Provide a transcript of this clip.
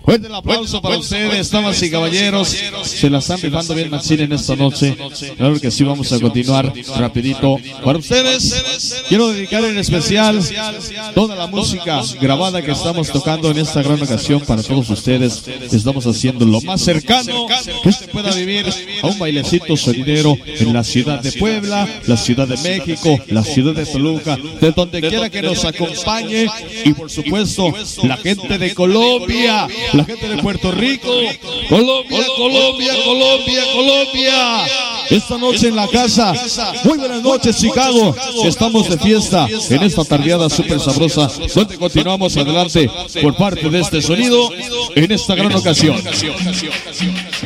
Fuerte el aplauso para ustedes, damas y caballeros. Se la están rifando bien machín en esta noche. Claro que sí, vamos a continuar rapidito. Para ustedes, quiero dedicar en especial toda la música grabada que estamos tocando en esta gran ocasión para todos ustedes. Estamos haciendo lo más cercano que se pueda vivir a un bailecito sonidero en la ciudad de Puebla, la ciudad de México, la ciudad de Toluca, de donde quiera que nos acompañe, y por supuesto la gente de Colombia, la gente de Puerto Rico. Colombia, Colombia, Colombia, Colombia. Esta noche en la casa. Muy buenas noches, Chicago. Estamos de fiesta en esta tardeada súper sabrosa, donde continuamos adelante por parte de este sonido en esta gran ocasión.